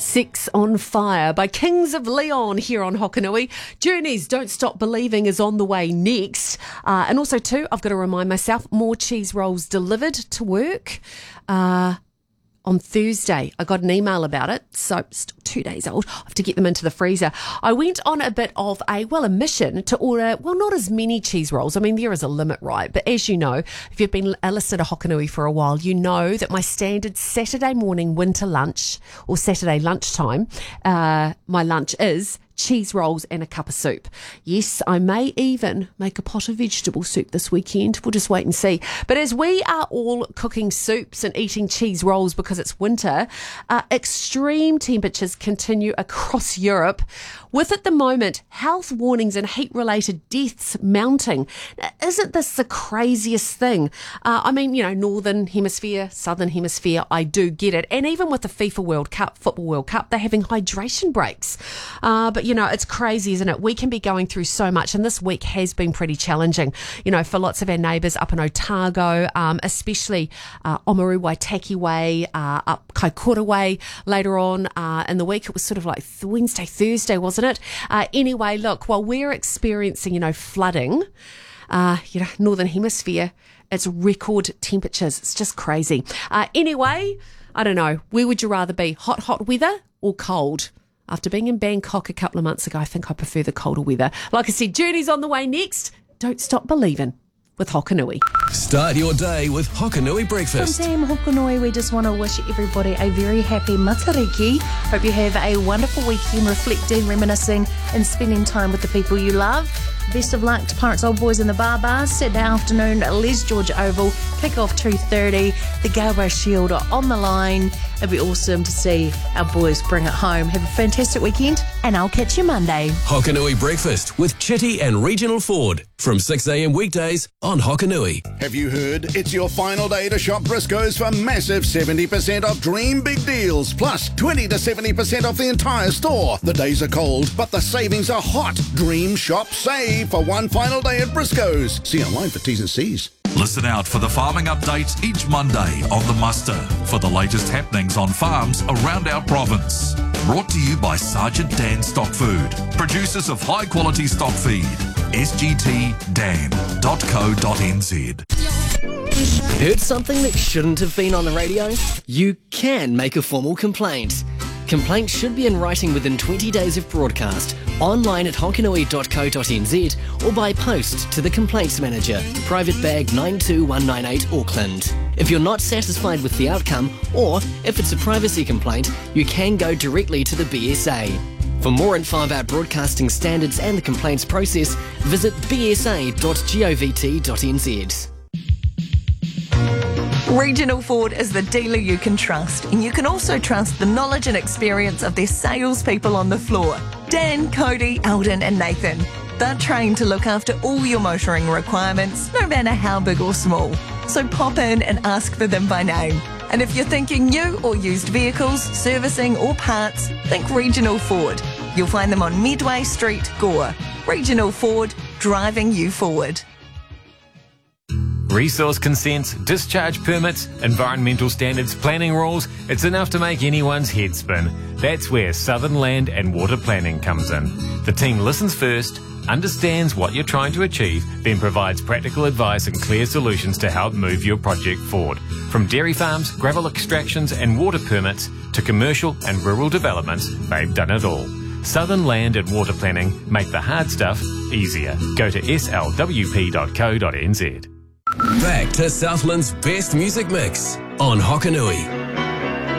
Sex on Fire by Kings of Leon here on Hokanui. Journey's Don't Stop Believing is on the way next. And also, too, I've got to remind myself, more cheese rolls delivered to work. On Thursday, I got an email about it, so still 2 days old. I have to get them into the freezer. I went on a bit of a mission to order, not as many cheese rolls. I mean, there is a limit, right? But as you know, if you've been a listener to Hokanui for a while, you know that my standard Saturday morning winter lunch or Saturday lunchtime, my lunch is cheese rolls and a cup of soup. Yes, I may even make a pot of vegetable soup this weekend. We'll just wait and see. But as we are all cooking soups and eating cheese rolls because it's winter, extreme temperatures continue across Europe, with at the moment health warnings and heat-related deaths mounting. Now, isn't this the craziest thing? I mean, Northern Hemisphere, Southern Hemisphere, I do get it. And even with the FIFA World Cup, Football World Cup, they're having hydration breaks. But it's crazy, isn't it? We can be going through so much, and this week has been pretty challenging, for lots of our neighbours up in Otago, especially Oamaru Waitaki Way, up Kaikoura Way later on in the week. It was sort of like Wednesday, Thursday, wasn't it? Anyway, look, while we're experiencing, flooding, Northern Hemisphere, it's record temperatures. It's just crazy. Anyway, I don't know. Where would you rather be? Hot weather or cold? After being in Bangkok a couple of months ago, I think I prefer the colder weather. Like I said, Journey's on the way next. Don't stop believing with Hokanui. Start your day with Hokanui breakfast. From Team Hokanui, we just want to wish everybody a very happy Matariki. Hope you have a wonderful weekend reflecting, reminiscing and spending time with the people you love. Best of luck to Pirates Old Boys in the Bar Bars. Saturday afternoon at Les George Oval. Kick off 2:30. The Galway Shield are on the line. It'd be awesome to see our boys bring it home. Have a fantastic weekend, and I'll catch you Monday. Hokanui breakfast with Chitty and Regional Ford from 6 a.m. weekdays on Hokanui. Have you heard? It's your final day to shop Briscoes for massive 70% off dream big deals, plus 20 to 70% off the entire store. The days are cold, but the savings are hot. Dream, shop, save for one final day at Briscoes. See online for T's and C's. Listen out for the farming updates each Monday on The Muster for the latest happenings on farms around our province. Brought to you by Sergeant Dan Stock Food, producers of high quality stock feed. sgtdan.co.nz. Heard something that shouldn't have been on the radio? You can make a formal complaint. Complaints should be in writing within 20 days of broadcast, online at hokanui.co.nz or by post to the Complaints Manager, Private Bag 92198 Auckland. If you're not satisfied with the outcome, or if it's a privacy complaint, you can go directly to the BSA. For more info about broadcasting standards and the complaints process, visit bsa.govt.nz. Regional Ford is the dealer you can trust, and you can also trust the knowledge and experience of their salespeople on the floor. Dan, Cody, Alden and Nathan. They're trained to look after all your motoring requirements, no matter how big or small. So pop in and ask for them by name. And if you're thinking new or used vehicles, servicing or parts, think Regional Ford. You'll find them on Medway Street, Gore. Regional Ford, driving you forward. Resource consents, discharge permits, environmental standards, planning rules, it's enough to make anyone's head spin. That's where Southern Land and Water Planning comes in. The team listens first, understands what you're trying to achieve, then provides practical advice and clear solutions to help move your project forward. From dairy farms, gravel extractions and water permits to commercial and rural developments, they've done it all. Southern Land and Water Planning make the hard stuff easier. Go to slwp.co.nz. Back to Southland's best music mix on Hokanui.